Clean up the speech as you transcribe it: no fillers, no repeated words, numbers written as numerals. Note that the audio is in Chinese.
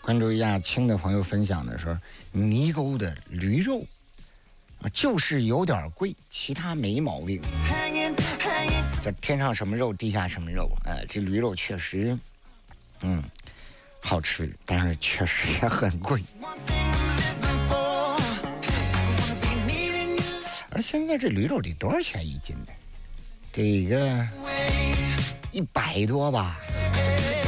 关注一下青的朋友分享的时候，泥沟的驴肉啊，就是有点贵，其他没毛病。这天上什么肉，地下什么肉，这驴肉确实，好吃，但是确实也很贵。而现在这驴肉得多少钱一斤呢？这个100多吧。